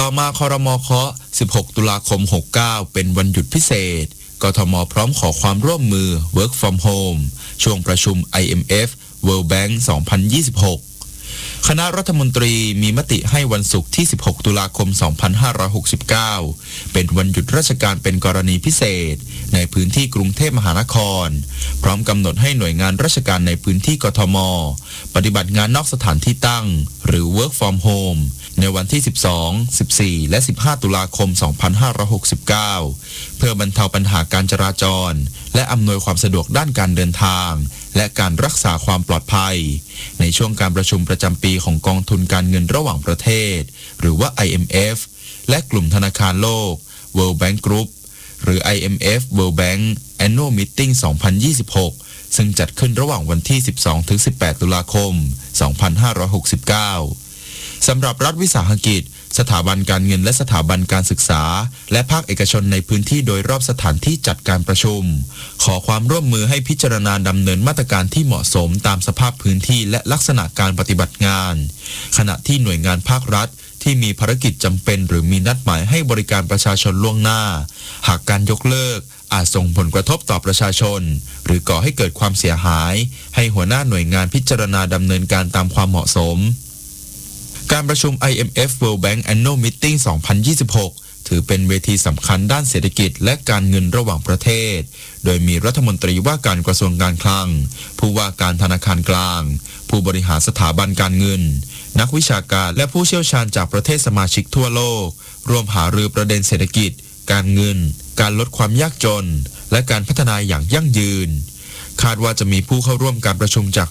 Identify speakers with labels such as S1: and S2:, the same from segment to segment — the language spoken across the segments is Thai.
S1: ต่อมาครม.เคาะ16 ตุลาคม 69 เป็นวันหยุดพิเศษกทม.พร้อมขอความร่วมมือ Work from Home ช่วงประชุม IMF World Bank 2026 คณะรัฐมนตรีมีมติให้วันศุกร์ที่ 16 ตุลาคม 2569 เป็นวันหยุดราชการเป็นกรณีพิเศษในพื้นที่กรุงเทพมหานครพร้อมกำหนดให้หน่วยงานราชการในพื้นที่กทม.ปฏิบัติงานนอกสถานที่ตั้งหรือ Work from Home ในวันที่ 12, 14 และ 15 ตุลาคม 2569 เพื่อบรรเทาปัญหาการจราจรและอำนวยความสะดวกด้านการเดินทางและการรักษาความปลอดภัยในช่วงการประชุมประจำปีของกองทุนการเงินระหว่างประเทศหรือว่า IMF และกลุ่มธนาคารโลก World Bank Group หรือ IMF World Bank Annual Meeting 2026 ซึ่งจัดขึ้นระหว่างวันที่ 12-18 ตุลาคม 2569 สำหรับรัฐวิสาหกิจสถาบันการเงินและสถาบันการศึกษาและภาคเอกชนในพื้นที่โดยรอบสถานที่จัดการประชุมขอความร่วมมือให้พิจารณาดำเนินมาตรการที่เหมาะสมตามสภาพพื้นที่และลักษณะการปฏิบัติงานขณะที่หน่วยงานภาครัฐที่มีภารกิจจำเป็นหรือมีนัดหมายให้บริการประชาชนล่วงหน้าหากการยกเลิกอาจส่งผลกระทบต่อประชาชนหรือก่อให้เกิดความเสียหายให้หัวหน้าหน่วยงานพิจารณาดำเนินการตามความเหมาะสมการประชุม IMF World Bank Annual Meeting 2026 ถือเป็นเวทีสำคัญด้านเศรษฐกิจและการเงินระหว่างประเทศโดยมีรัฐมนตรีว่าการกระทรวงการคลังผู้ว่าการธนาคารกลางผู้บริหารสถาบันการเงินนักวิชาการและผู้เชี่ยวชาญจากประเทศสมาชิกทั่วโลกร่วมหารือประเด็นเศรษฐกิจการเงินการลดความยากจนและการพัฒนาอย่างยั่งยืนคาดว่าจะมีผู้เข้าร่วมการประชุมจาก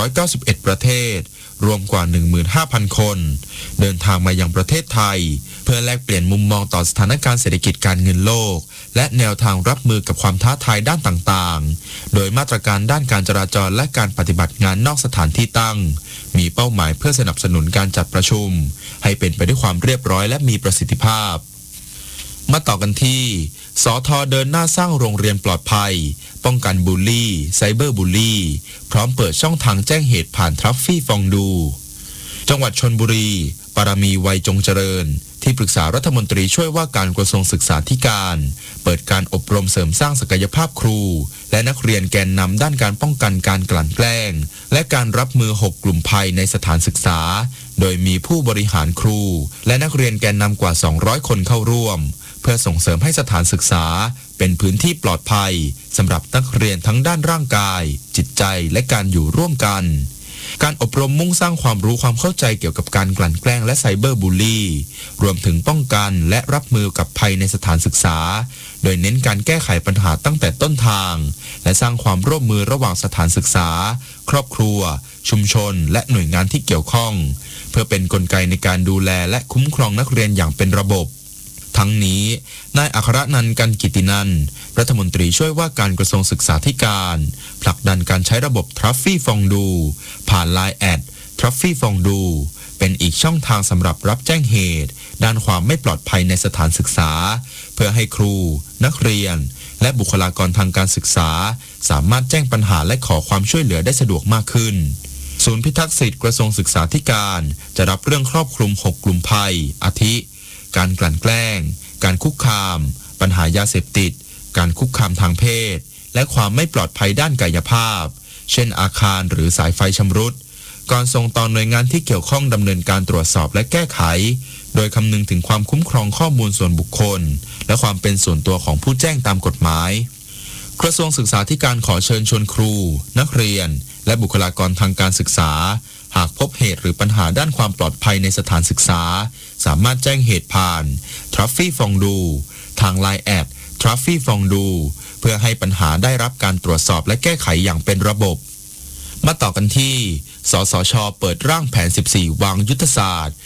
S1: 191ประเทศรวมกว่า 15,000 คนเดินทางมายังประเทศไทยเพื่อแลกเปลี่ยนมุมมองต่อสถานการณ์เศรษฐกิจการเงินโลกและแนวทางรับมือกับความท้าทายด้านต่างๆโดยมาตรการด้านการจราจรและการปฏิบัติงานนอกสถานที่ตั้งมีเป้าหมายเพื่อสนับสนุนการจัดประชุมให้เป็นไปด้วยความเรียบร้อยและมีประสิทธิภาพมาต่อกันที่สท.เดินหน้าสร้างโรงเรียนปลอดภัยป้องกันบูลลี่ไซเบอร์บูลลี่พร้อมเปิดช่องทางแจ้งเหตุผ่านทรัฟฟี่ฟองดูจังหวัดชลบุรีปรมีไวยจงเจริญที่ปรึกษารัฐมนตรีช่วยว่าการกระทรวงศึกษาธิการเปิดการอบรมเสริมสร้างศักยภาพครูและนักเรียนแกนนำด้านการป้องกันการกลั่นแกล้งและการรับมือ6กลุ่มภัยในสถานศึกษาโดยมีผู้บริหารครูและนักเรียนแกนนำกว่า200คนเข้าร่วมเพื่อส่งเสริมให้สถานศึกษาเป็นพื้นที่ปลอดภัยสำหรับนักเรียนทั้งด้านร่างกายจิตใจและการอยู่ร่วมกันการอบรมมุ่งสร้างความรู้ความเข้าใจเกี่ยวกับการกลั่นแกล้งและไซเบอร์บูลลี่รวมถึงป้องกันและรับมือกับภัยในสถานศึกษาโดยเน้นการแก้ไขปัญหาตั้งแต่ต้นทางและสร้างความร่วมมือระหว่างสถานศึกษาครอบครัวชุมชนและหน่วยงานที่เกี่ยวข้องเพื่อเป็นกลไกในการดูแลและคุ้มครองนักเรียนอย่างเป็นระบบทั้งนี้นายอัครนันท์ กันกิตินันท์รัฐมนตรีช่วยว่าการกระทรวงศึกษาธิการผลักดันการใช้ระบบทรัฟฟี่ฟองดูผ่าน LINE แอดทรัฟฟี่ฟองดูเป็นอีกช่องทางสำหรับรับแจ้งเหตุด้านความไม่ปลอดภัยในสถานศึกษาเพื่อให้ครูนักเรียนและบุคลากรทางการศึกษาสามารถแจ้งปัญหาและขอความช่วยเหลือได้สะดวกมากขึ้นศูนย์พิทักษ์สิทธิกระทรวงศึกษาธิการจะรับเรื่องครอบคลุม6กลุ่มภัยอาทิการกลั่นแกล้งการคุกคามปัญหายาเสพติดการคุกคามทางเพศและความไม่ปลอดภัยด้านกายภาพเช่นอาคารหรือสายไฟชำรุดก่อนส่งต่อหน่วยงานที่เกี่ยวข้องดำเนินการตรวจสอบและแก้ไขโดยคำนึงถึงความคุ้มครองข้อมูลส่วนบุคคลและความเป็นส่วนตัวของผู้แจ้งตามกฎหมายกระทรวงศึกษาธิการขอเชิญชวนครูนักเรียนและบุคลากรทางการศึกษาหากพบเหตุหรือปัญหาด้านความปลอดภัยในสถานศึกษาสามารถแจ้งเหตุผ่านทรัฟฟี่ฟองดูทาง LINE แอดทรัฟฟี่ฟองดูเพื่อให้ปัญหาได้รับการตรวจสอบและแก้ไขอย่างเป็นระบบมาต่อกันที่สสช.เปิดร่างแผน14วางยุทธศาสตร์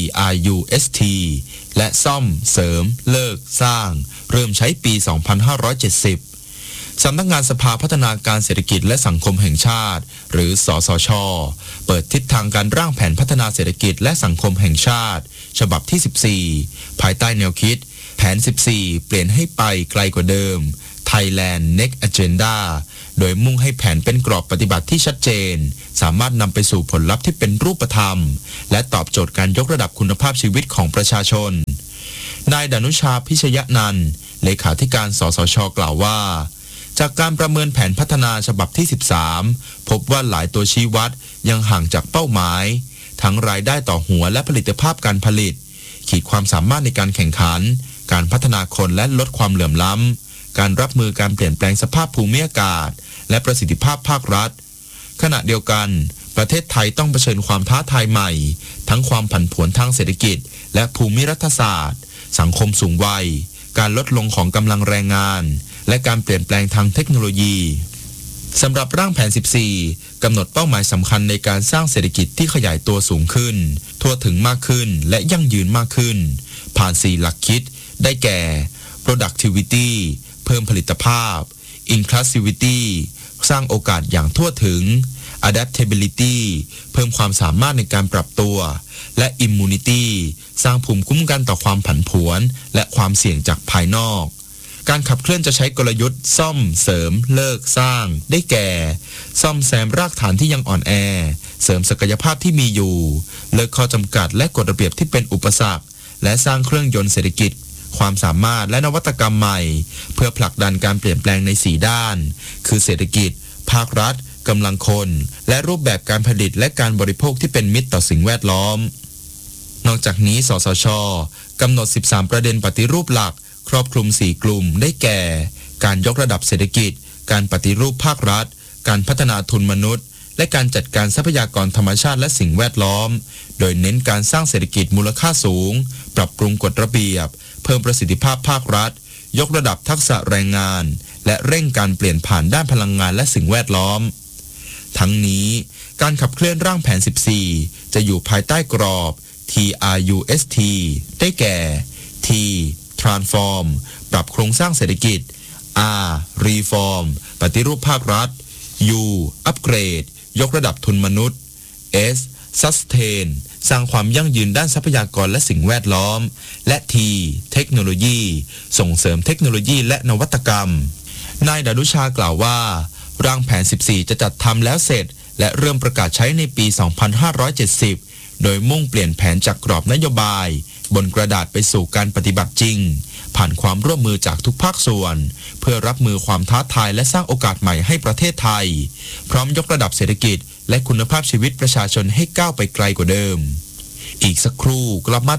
S1: TRUST และซ่อมเสริมเลิกสร้างเริ่มใช้ปี 2570สำนักงานสภาพัฒนาการเศรษฐกิจและสังคมแห่งชาติหรือสสช.เปิดทิศทางการร่างแผนพัฒนาเศรษฐกิจและสังคมแห่งชาติฉบับที่14ภายใต้แนวคิดแผน14เปลี่ยนให้ไปไกลกว่าเดิม Thailand Next Agenda โดยมุ่งให้แผนเป็นกรอบปฏิบัติที่ชัดเจนสามารถนำไปสู่ผลลัพธ์ที่เป็นรูปธรรมและตอบโจทย์การยกระดับคุณภาพชีวิตของประชาชนนายดนุชาพิชยนันท์เลขาธิการสสช.กล่าวว่าจากการประเมินแผนพัฒนาฉบับที่ 13 พบว่าหลายตัวชี้วัดยังห่างจากเป้าหมายทั้งรายได้ต่อหัวและผลิตภาพการผลิตขีดความสามารถในการแข่งขันการพัฒนาคนและลดความเหลื่อมล้ำการรับมือการเปลี่ยนแปลงสภาพภูมิอากาศและประสิทธิภาพภาครัฐขณะเดียวกันประเทศไทยต้องเผชิญความท้าทายใหม่ทั้งความผันผวนทางเศรษฐกิจและภูมิรัฐศาสตร์สังคมสูงวัยการลดลงของกำลังแรงงานและการเปลี่ยนแปลงทางเทคโนโลยีสำหรับร่างแผน 14 กำหนดเป้าหมายสำคัญในการสร้างเศรษฐกิจที่ขยายตัวสูงขึ้นทั่วถึงมากขึ้นและยั่งยืนมากขึ้นผ่าน 4 หลักคิดได้แก่ productivity เพิ่มผลิตภาพ inclusivity สร้างโอกาสอย่างทั่วถึง adaptability เพิ่มความสามารถในการปรับตัวและ immunity สร้างภูมิคุ้มกันต่อความผันผวนและความเสี่ยงจากภายนอกการขับเคลื่อนจะใช้กลยุทธ์ซ่อมเสริมเลิกสร้างได้แก่ซ่อมแซมรากฐานที่ยังอ่อนแอเสริมศักยภาพที่มีอยู่เลิกข้อจำกัดและกฎระเบียบที่เป็นอุปสรรคและสร้างเครื่องยนต์เศรษฐกิจความสามารถและนวัตกรรมใหม่เพื่อผลักดันการเปลี่ยนแปลงใน 4 ด้านคือเศรษฐกิจภาครัฐกำลังคนและรูปแบบการผลิตและการบริโภคที่เป็นมิตรต่อสิ่งแวดล้อมนอกจากนี้สสช.กำหนด 13 ประเด็นปฏิรูปหลักครอบคลุม 4 กลุ่มได้แก่การยกระดับเศรษฐกิจการปฏิรูปภาครัฐการพัฒนาทุนมนุษย์และการจัดการทรัพยากรธรรมชาติและสิ่งแวดล้อมโดยเน้นการสร้างเศรษฐกิจมูลค่าสูงปรับปรุงกฎระเบียบเพิ่มประสิทธิภาพภาครัฐยกระดับทักษะแรงงานและเร่งการเปลี่ยนผ่านด้านพลังงานและสิ่งแวดล้อมทั้งนี้การขับเคลื่อนร่างแผน 14 จะอยู่ภายใต้กรอบ TRUST ได้แก่ T Transform ปรับโครงสร้างเศรษฐกิจ R Reform ปฏิรูปภาครัฐ U Upgrade ยกระดับทุนมนุษย์ S Sustain สร้างความยั่งยืนด้านทรัพยากรและสิ่งแวดล้อมและ T Technology ส่งเสริมเทคโนโลยีและนวัตกรรมนายดนุชากล่าวว่าร่างแผน 14 จะจัดทำแล้วเสร็จและเริ่มประกาศใช้ในปี 2570 โดยมุ่งเปลี่ยนแผนจากกรอบนโยบายบนกระดาษไปสู่การปฏิบัติจริงผ่านความร่วมมือจากทุกภาคส่วนเพื่อรับมือความท้าทายและสร้างโอกาสใหม่ให้ประเทศไทยพร้อมยกระดับเศรษฐกิจและคุณภาพชีวิตประชาชนให้ก้าวไปไกลกว่าเดิมอีกสักครู่กลับมา